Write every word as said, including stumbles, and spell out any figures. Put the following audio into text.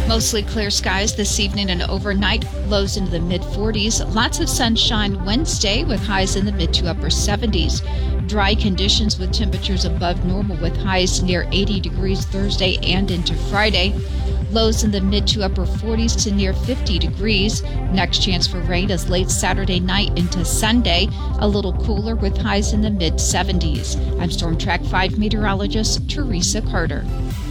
Mostly clear skies this evening and overnight, lows into the mid forties. Lots of sunshine Wednesday with highs in the mid to upper seventies. Dry conditions with temperatures above normal with highs near eighty degrees Thursday and into Friday. Lows in the mid to upper forties to near fifty degrees. Next chance for rain is late Saturday night into Sunday. A little cooler with highs in the mid seventies. I'm Storm Track five meteorologist Teresa Carter.